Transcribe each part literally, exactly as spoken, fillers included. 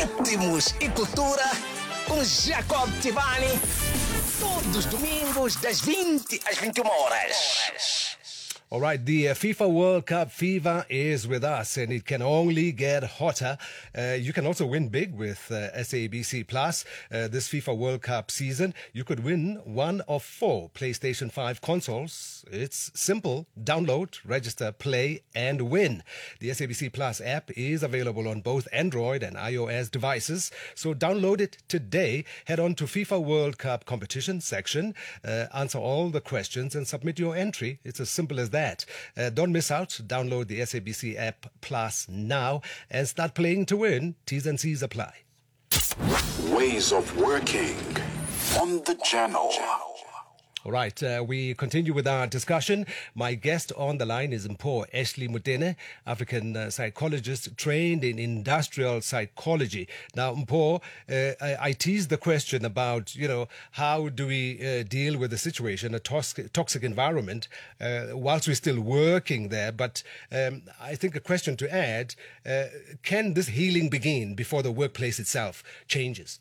Ritmos e cultura com Jacob Tivani. Todos os domingos, das vinte às vinte e uma horas. All right, the uh, FIFA World Cup fever is with us, and it can only get hotter. Uh, you can also win big with uh, S A B C Plus. Uh, this FIFA World Cup season, you could win one of four PlayStation five consoles. It's simple. Download, register, play, and win. The S A B C Plus app is available on both Android and iOS devices, so download it today. Head on to FIFA World Cup competition section, uh, answer all the questions, and submit your entry. It's as simple as that. Uh, don't miss out. Download the S A B C app Plus now and start playing to win. T's and C's apply. Ways of working on the channel. All right, uh, we continue with our discussion. My guest on the line is Mpho Ashley Motene, African uh, psychologist trained in industrial psychology. Now, Mpho, uh, I, I teased the question about, you know, how do we uh, deal with the situation, a toxic, toxic environment, uh, whilst we're still working there. But um, I think a question to add, uh, can this healing begin before the workplace itself changes?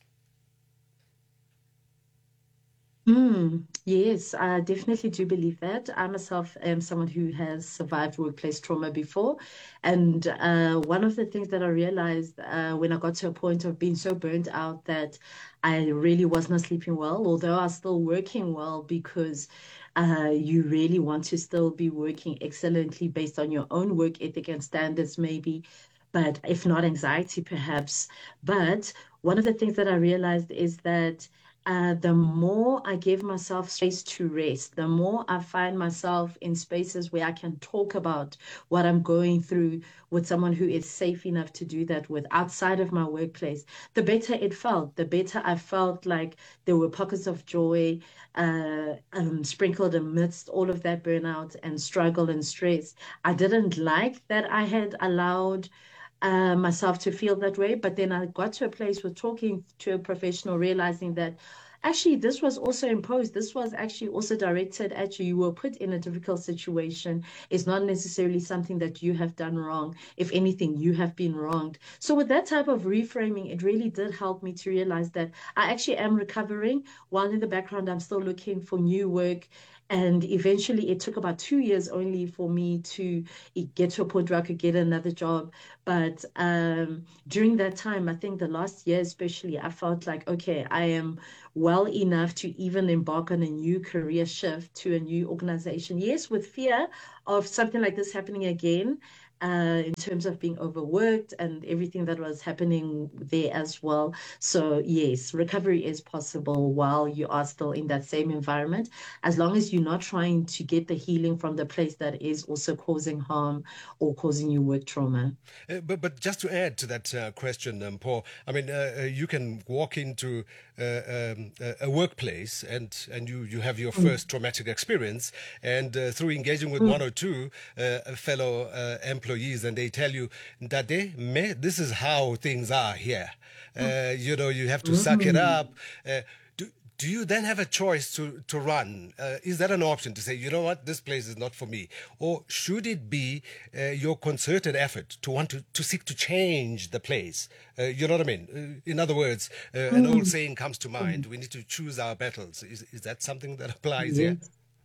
Mm, yes, I definitely do believe that. I myself am someone who has survived workplace trauma before. And uh, one of the things that I realized uh, when I got to a point of being so burnt out that I really was not sleeping well, although I was still working well, because uh, you really want to still be working excellently based on your own work ethic and standards, maybe, but if not anxiety, perhaps. But one of the things that I realized is that Uh, the more I give myself space to rest, the more I find myself in spaces where I can talk about what I'm going through with someone who is safe enough to do that with outside of my workplace, the better it felt. The better I felt like there were pockets of joy uh, um, sprinkled amidst all of that burnout and struggle and stress. I didn't like that I had allowed Uh, myself to feel that way. But then I got to a place with talking to a professional, realizing that actually this was also imposed. This was actually also directed at you. You were put in a difficult situation. It's not necessarily something that you have done wrong. If anything, you have been wronged. So with that type of reframing, it really did help me to realize that I actually am recovering, while in the background, I'm still looking for new work. And eventually it took about two years only for me to get to a point where I could get another job. But um, during that time, I think the last year especially, I felt like, okay, I am well enough to even embark on a new career shift to a new organization. Yes, with fear of something like this happening again, uh, in terms of being overworked and everything that was happening there as well. So yes, recovery is possible while you are still in that same environment, as long as you're not trying to get the healing from the place that is also causing harm or causing you work trauma. Uh, but but just to add to that uh, question, um, Paul, I mean, uh, uh, you can walk into uh, um, a, a workplace and, and you, you have your first mm. traumatic experience, and uh, through engaging with mm. one or two uh, fellow uh, employees, and they tell you that they may, this is how things are here. Uh, you know, you have to mm-hmm. suck it up. Uh, do, do you then have a choice to, to run? Uh, is that an option to say, you know what, this place is not for me? Or should it be uh, your concerted effort to want to, to seek to change the place? Uh, you know what I mean? Uh, in other words, uh, mm. an old saying comes to mind, we need to choose our battles. Is, is that something that applies Yes. here?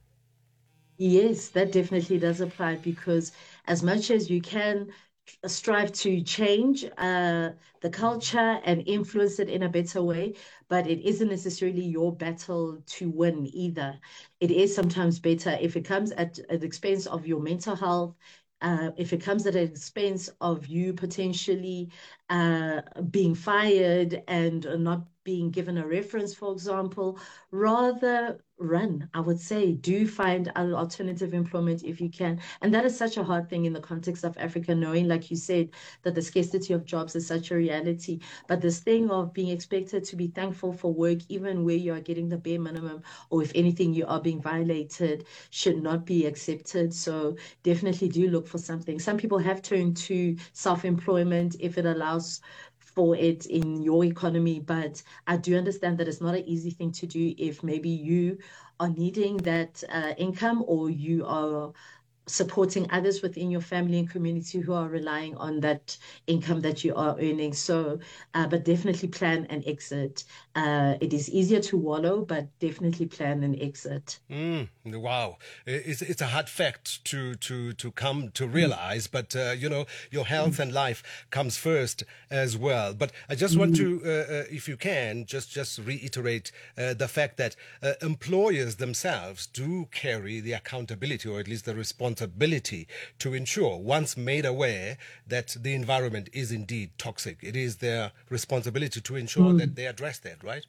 Yes, that definitely does apply, because as much as you can strive to change uh, the culture and influence it in a better way, but it isn't necessarily your battle to win either. It is sometimes better if it comes at, at the expense of your mental health, uh, if it comes at the expense of you potentially uh, being fired and not being given a reference, for example, rather run, I would say. Do find an alternative employment if you can. And that is such a hard thing in the context of Africa, knowing, like you said, that the scarcity of jobs is such a reality. But this thing of being expected to be thankful for work, even where you are getting the bare minimum, or if anything, you are being violated, should not be accepted. So definitely do look for something. Some people have turned to self-employment if it allows for it in your economy, but I do understand that it's not an easy thing to do if maybe you are needing that uh, income, or you are supporting others within your family and community who are relying on that income that you are earning. So, uh, but definitely plan an exit. Uh, it is easier to wallow, but definitely plan an exit. Mm, wow. It's, it's a hard fact to, to, to come to realize, mm. but, uh, you know, your health mm. and life comes first as well. But I just mm. want to, uh, uh, if you can, just, just reiterate uh, the fact that uh, employers themselves do carry the accountability, or at least the responsibility Responsibility to ensure, once made aware that the environment is indeed toxic, it is their responsibility to ensure mm. that they address that, right?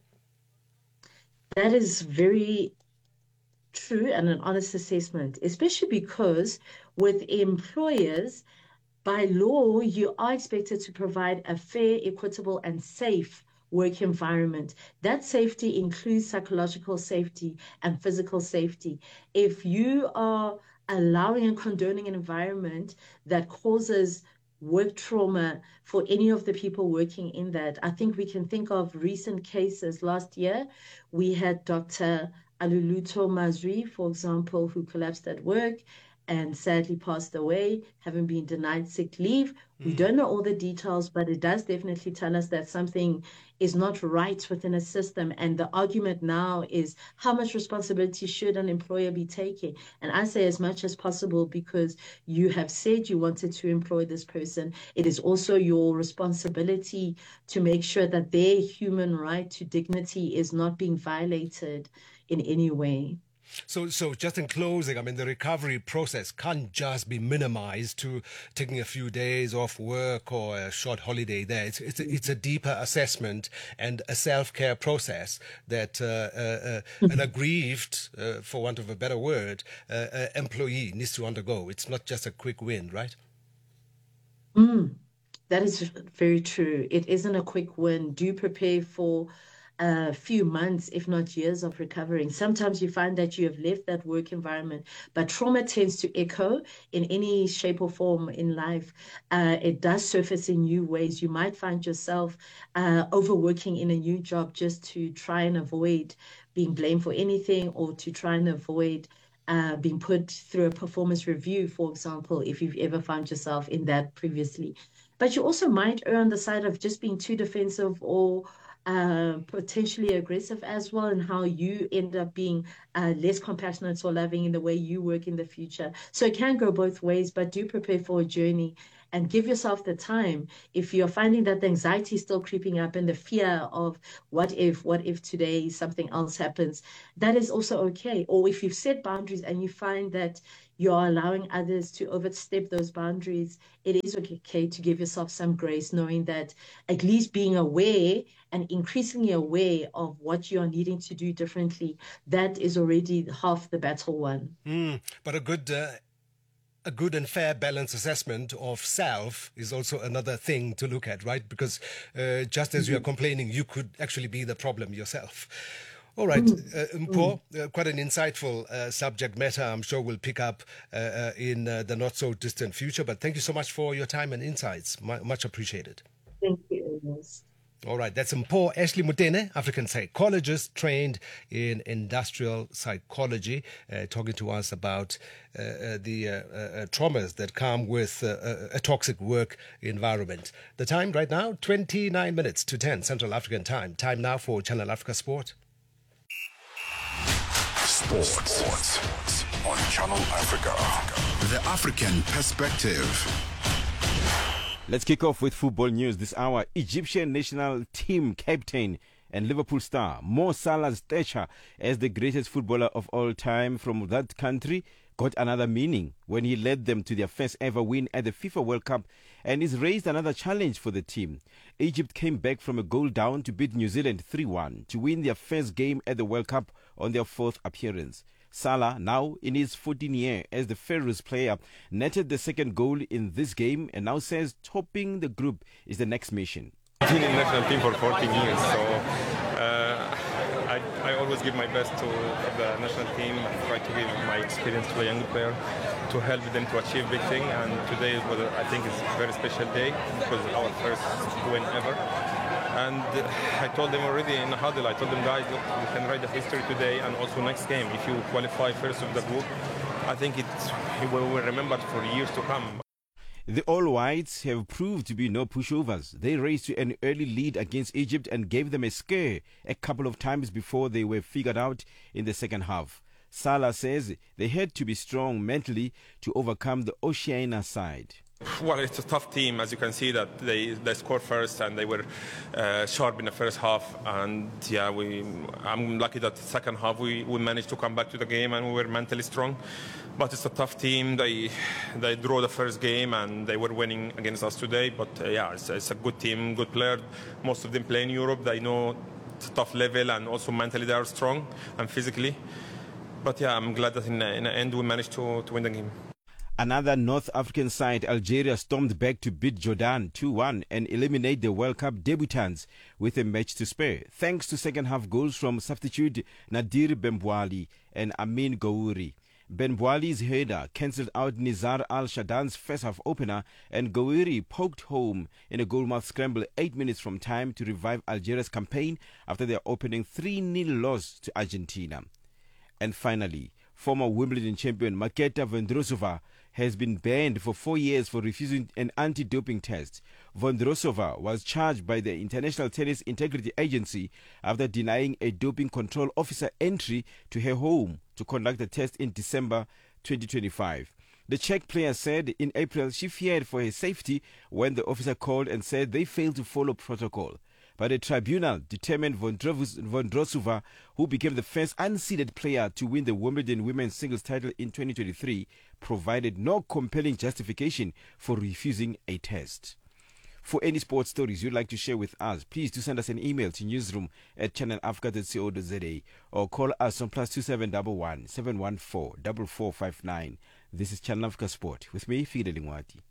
That is very true and an honest assessment, especially because with employers, by law, you are expected to provide a fair, equitable, and safe work environment. That safety includes psychological safety and physical safety. If you are allowing and condoning an environment that causes work trauma for any of the people working in that, I think we can think of recent cases. Last year, we had Doctor Aluluto Mazri, for example, who collapsed at work and sadly passed away, having been denied sick leave. Mm. We don't know all the details, but it does definitely tell us that something is not right within a system. And the argument now is, how much responsibility should an employer be taking? And I say as much as possible, because you have said you wanted to employ this person. It is also your responsibility to make sure that their human right to dignity is not being violated in any way. So, so just in closing, I mean, the recovery process can't just be minimized to taking a few days off work or a short holiday there. It's, it's, a, it's a deeper assessment and a self-care process that uh, uh, uh, an aggrieved, uh, for want of a better word, uh, uh, employee needs to undergo. It's not just a quick win, right? Mm, that is very true. It isn't a quick win. Do prepare for a few months, if not years, of recovering. Sometimes you find that you have left that work environment, but trauma tends to echo in any shape or form in life. Uh, it does surface in new ways. You might find yourself uh, overworking in a new job just to try and avoid being blamed for anything, or to try and avoid uh, being put through a performance review, for example, if you've ever found yourself in that previously. But you also might err on the side of just being too defensive or Uh, potentially aggressive as well, and how you end up being uh, less compassionate or loving in the way you work in the future. So it can go both ways, but do prepare for a journey and give yourself the time. If you're finding that the anxiety is still creeping up and the fear of what if, what if today something else happens, that is also okay. Or if you've set boundaries and you find that you're allowing others to overstep those boundaries, it is okay to give yourself some grace, knowing that at least being aware and increasingly aware of what you are needing to do differently, that is already half the battle won. Mm, but a good... Uh... A good and fair balanced assessment of self is also another thing to look at, right? Because uh, just as mm-hmm. you are complaining, you could actually be the problem yourself. All right, uh, Mpho, uh, quite an insightful uh, subject matter. I'm sure we'll pick up uh, uh, in uh, the not-so-distant future. But thank you so much for your time and insights. M- much appreciated. Thank you, Ernest. All right, that's Mpho Ashley Mutene, African psychologist trained in industrial psychology, uh, talking to us about uh, uh, the uh, uh, traumas that come with uh, a, a toxic work environment. The time right now, twenty-nine minutes to ten Central African time. Time now for Channel Africa Sport. Sports, Sports on Channel Africa. The African perspective. Let's kick off with football news this hour. Egyptian national team captain and Liverpool star Mo Salah's stature as the greatest footballer of all time from that country got another meaning when he led them to their first ever win at the FIFA World Cup, and is raised another challenge for the team. Egypt came back from a goal down to beat New Zealand three one to win their first game at the World Cup on their fourth appearance. Salah, now in his fourteenth year as the Pharaohs player, netted the second goal in this game and now says topping the group is the next mission. I've been in the national team for fourteen years, so uh, I, I always give my best to the national team and try to give my experience to a young player to help them to achieve big thing. And today was, I think, is a very special day because it's our first win ever. And I told them already in the huddle, I told them, guys, look, we can write the history today and also next game. If you qualify first of the group, I think it will be remembered for years to come. The All Whites have proved to be no pushovers. They raced to an early lead against Egypt and gave them a scare a couple of times before they were figured out in the second half. Salah says they had to be strong mentally to overcome the Oceania side. Well, it's a tough team, as you can see that they they scored first and they were uh, sharp in the first half. And yeah, we I'm lucky that the second half we, we managed to come back to the game and we were mentally strong. But it's a tough team. They they drew the first game and they were winning against us today. But uh, yeah, it's, it's a good team, good player. Most of them play in Europe. They know it's a tough level and also mentally they are strong and physically. But yeah, I'm glad that in the, in the end we managed to, to win the game. Another North African side, Algeria, stormed back to beat Jordan two one and eliminate the World Cup debutants with a match to spare, thanks to second-half goals from substitute Nadir Benbouali and Amin Gouiri. Benbouali's header cancelled out Nizar Al-Shadan's first-half opener, and Gouiri poked home in a goalmouth scramble eight minutes from time to revive Algeria's campaign after their opening three nil loss to Argentina. And finally, former Wimbledon champion Marketa Vondrousova has been banned for four years for refusing an anti-doping test. Vondrousova was charged by the International Tennis Integrity Agency after denying a doping control officer entry to her home to conduct the test in December twenty twenty-five. The Czech player said in April she feared for her safety when the officer called and said they failed to follow protocol. But a tribunal determined Vondrousova, who became the first unseeded player to win the Wimbledon women's singles title in twenty twenty-three, provided no compelling justification for refusing a test. For any sports stories you'd like to share with us, please do send us an email to newsroom at channel africa dot co dot za or call us on plus two seven one one, seven one four, four four five nine. This is Channel Africa Sport with me, Fide Lingwati.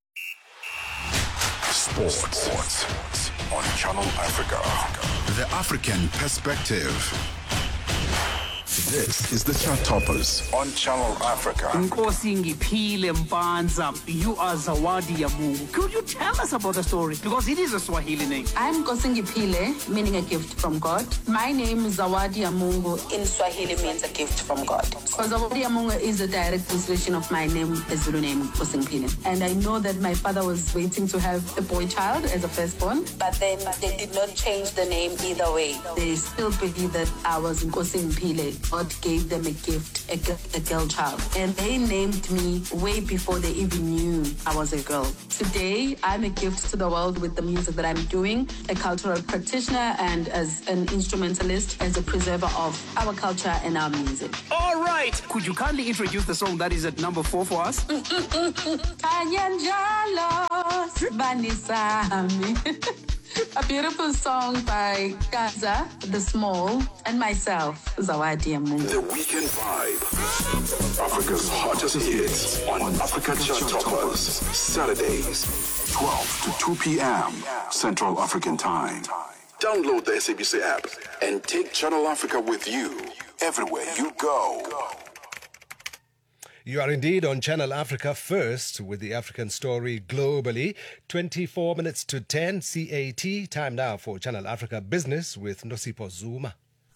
Sports. Sports on Channel Africa. The African Perspective. This is the Chart Toppers on Channel Africa. Nkosi Ngiphile Mpanza, you are Zawadi ya Mungu. Could you tell us about the story? Because it is a Swahili name. I'm Nkosi Ngiphile, meaning a gift from God. My name is Zawadi ya Mungu. In Swahili means a gift from God. Because Zawadi ya Mungu is a direct translation of my name, a Zulu name, Nkosi Ngiphile. And I know that my father was waiting to have a boy child as a firstborn, but then they did not change the name either way. They still believe that I was Nkosi Ngiphile. God gave them a gift, a, a girl child. And they named me way before they even knew I was a girl. Today, I'm a gift to the world with the music that I'm doing, a cultural practitioner and as an instrumentalist, as a preserver of our culture and our music. All right. Could you kindly introduce the song that is at number four for us? A beautiful song by Gaza, The Small, and myself, Zawadi ya Mungu. The Weekend Vibe. Africa's hottest hits on Africa Chart Toppers. Saturdays, twelve to two p.m. Central African Time. Download the S A B C app and take Channel Africa with you everywhere you go. You are indeed on Channel Africa first with the African story globally. twenty-four minutes to ten C A T. Time now for Channel Africa Business with Nosipho Zuma.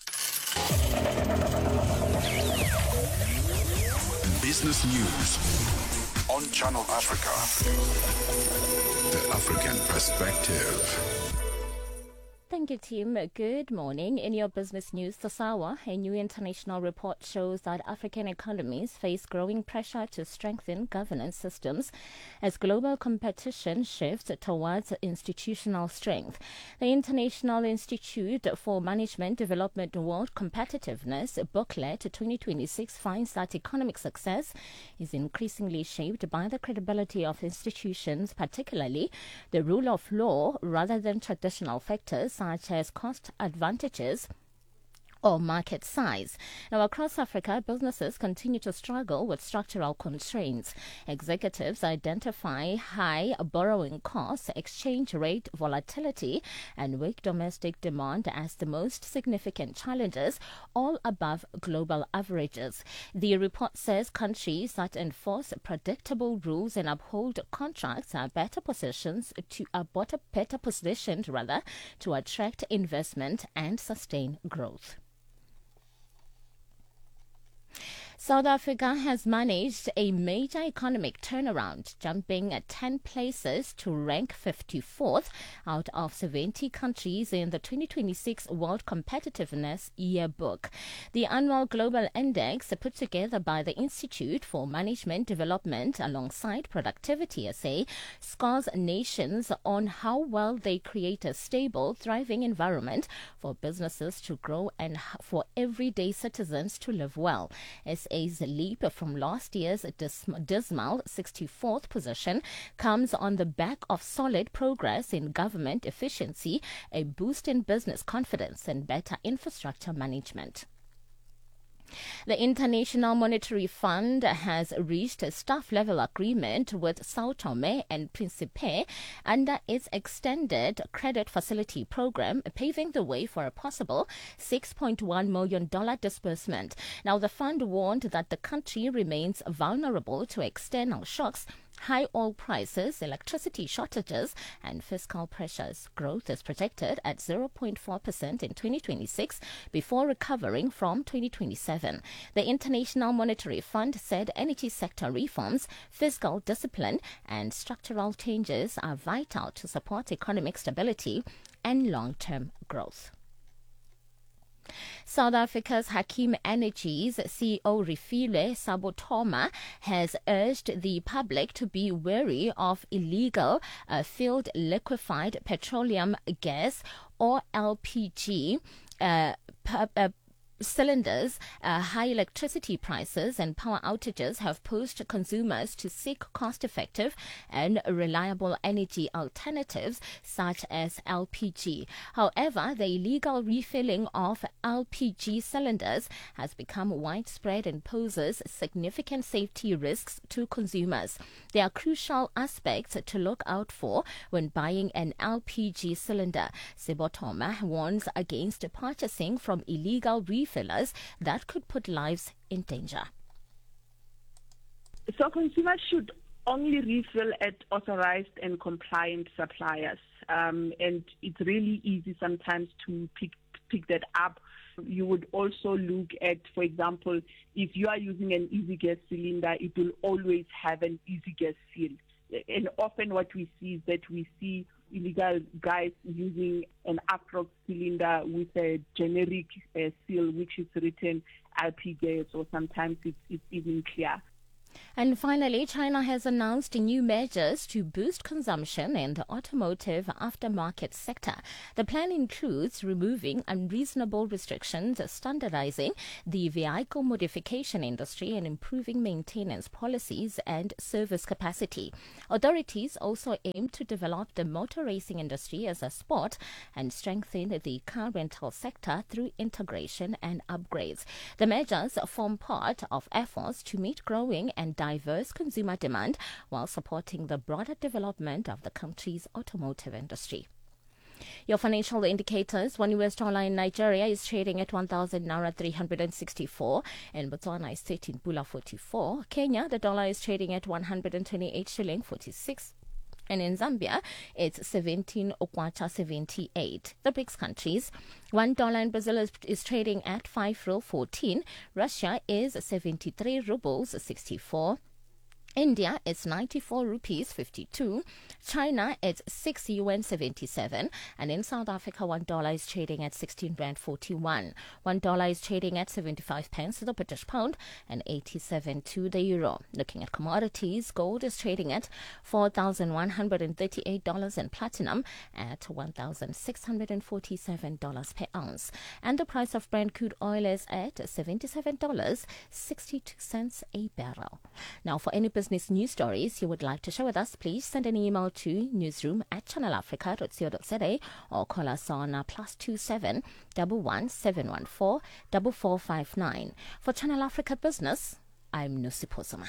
Business news on Channel Africa. The African Perspective. Thank you, team. Good morning. In your business news, Sasawa, a new international report shows that African economies face growing pressure to strengthen governance systems as global competition shifts towards institutional strength. The International Institute for Management Development World Competitiveness booklet twenty twenty-six finds that economic success is increasingly shaped by the credibility of institutions, particularly the rule of law, rather than traditional factors such as cost advantages or market size. Now, across Africa, businesses continue to struggle with structural constraints. Executives identify high borrowing costs, exchange rate volatility, and weak domestic demand as the most significant challenges, all above global averages. The report says countries that enforce predictable rules and uphold contracts are better positions to are better, better positioned rather to attract investment and sustain growth. South Africa has managed a major economic turnaround, jumping ten places to rank fifty-fourth out of seventy countries in the twenty twenty-six World Competitiveness Yearbook. The annual global index put together by the Institute for Management Development alongside Productivity S A scores nations on how well they create a stable, thriving environment for businesses to grow and for everyday citizens to live well. S A's leap from last year's dismal sixty-fourth position comes on the back of solid progress in government efficiency, a boost in business confidence, and better infrastructure management. The International Monetary Fund has reached a staff-level agreement with São Tomé and Príncipe under its extended credit facility program, paving the way for a possible six point one million dollars disbursement. Now, the fund warned that the country remains vulnerable to external shocks, high oil prices, electricity shortages, and fiscal pressures. Growth is projected at zero point four percent in twenty twenty-six before recovering from twenty twenty-seven. The International Monetary Fund said energy sector reforms, fiscal discipline, and structural changes are vital to support economic stability and long-term growth. South Africa's Hakim Energies C E O Refilwe Sabotoma has urged the public to be wary of illegal uh, field liquefied petroleum gas or L P G uh, per, uh, cylinders. Uh, high electricity prices and power outages have pushed consumers to seek cost-effective and reliable energy alternatives such as L P G. However, the illegal refilling of L P G cylinders has become widespread and poses significant safety risks to consumers. There are crucial aspects to look out for when buying an L P G cylinder. Sabotoma warns against purchasing from illegal refillers fillers that could put lives in danger. So consumers should only refill at authorized and compliant suppliers. Um, and it's really easy sometimes to pick, pick that up. You would also look at, for example, if you are using an easy gas cylinder, it will always have an easy gas seal. And often what we see is that we see illegal guys using an Aprox cylinder with a generic uh, seal, which is written L P gas, or sometimes it's, it's even clear. And finally, China has announced new measures to boost consumption in the automotive aftermarket sector. The plan includes removing unreasonable restrictions, standardizing the vehicle modification industry, and improving maintenance policies and service capacity. Authorities also aim to develop the motor racing industry as a sport and strengthen the car rental sector through integration and upgrades. The measures form part of efforts to meet growing and diverse consumer demand while supporting the broader development of the country's automotive industry. Your financial indicators: one U S dollar in Nigeria is trading at one thousand naira three hundred sixty-four, and Botswana is thirteen pula forty-four. Kenya, the dollar is trading at one hundred twenty-eight shilling forty-six. And in Zambia, it's seventeen okwacha seventy-eight. The BRICS countries: one dollar in Brazil is, is trading at five rupee fourteen. Russia is seventy-three rubles sixty-four. India, it's ninety-four rupees fifty-two. China, it's six yuan seventy-seven. And in South Africa, one dollar is trading at sixteen rand forty-one. One dollar is trading at seventy-five pence to the British pound and eighty-seven to the euro. Looking at commodities, gold is trading at four thousand one hundred thirty-eight dollars and platinum at one thousand six hundred forty-seven dollars per ounce. And the price of Brent crude oil is at seventy-seven dollars and sixty-two cents a barrel. Now, for any business news stories you would like to share with us, please send an email to newsroom at channel africa dot co dot za or call us on uh, plus two seven one one seven one four four four five nine. For Channel Africa Business, I'm Nosipo Zuma.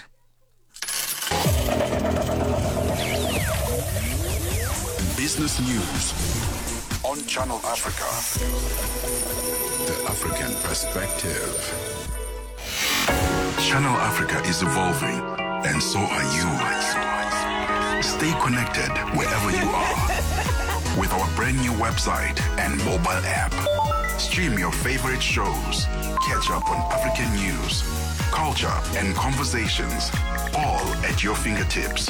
Business news on Channel Africa. The African perspective. Channel Africa is evolving, and so are you. Stay connected wherever you are with our brand new website and mobile app. Stream your favorite shows, catch up on African news, culture, and conversations, all at your fingertips.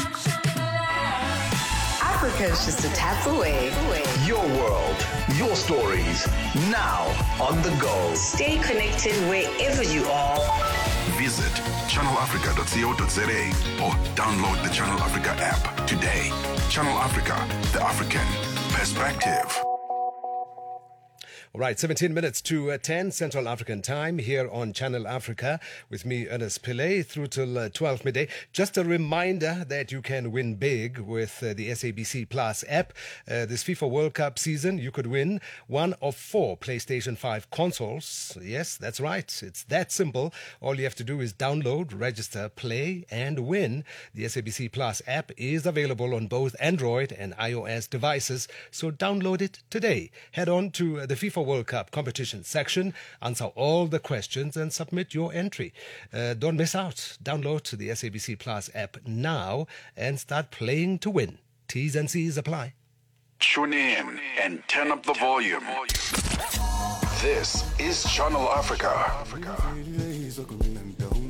Africa's just a tap away. Your world, your stories, now on the go. Stay connected wherever you are. Visit channel africa dot co dot za or download the Channel Africa app today. Channel Africa, the African perspective. All right, seventeen minutes to uh, ten Central African time here on Channel Africa with me, Ernest Pillay, through till uh, twelve midday. Just a reminder that you can win big with uh, the S A B C Plus app. Uh, this FIFA World Cup season, you could win one of four PlayStation five consoles. Yes, that's right. It's that simple. All you have to do is download, register, play, and win. The S A B C Plus app is available on both Android and iOS devices, so download it today. Head on to uh, the FIFA World Cup competition section, answer all the questions and submit your entry. Uh, don't miss out. Download the S A B C Plus app now and start playing to win. T's and C's apply. Tune in and turn up the volume. This is Channel Africa.